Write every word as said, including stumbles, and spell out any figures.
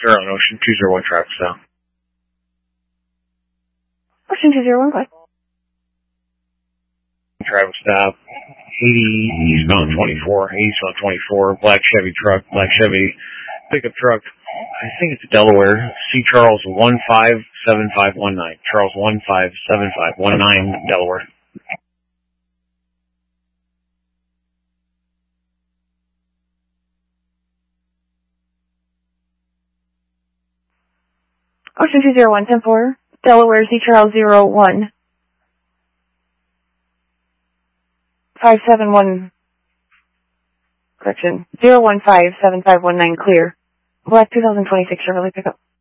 Zero on Ocean two zero one traffic stop. Ocean two zero one, go ahead. Traffic stop. eighty eastbound twenty-four, eastbound twenty-four, black Chevy truck, black Chevy pickup truck. I think it's Delaware. C. Charles one five seven five one nine. Charles one five seven five one nine, Delaware. Ocean two zero one, ten four, Delaware, C. Charles zero one. five seven one, correction, zero one five seven five one nine, clear. Black two thousand twenty-six Chevrolet pickup.